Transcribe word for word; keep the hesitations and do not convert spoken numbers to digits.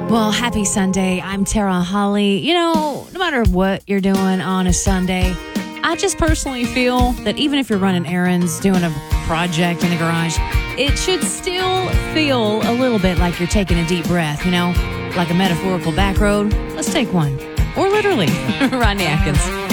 Well, happy Sunday. I'm Tara Holly. You know, no matter what you're doing on a Sunday, I just personally feel that even if you're running errands, doing a project in the garage, it should still feel a little bit like you're taking a deep breath, you know, like a metaphorical back road. Let's take one. Or literally. Rodney Atkins.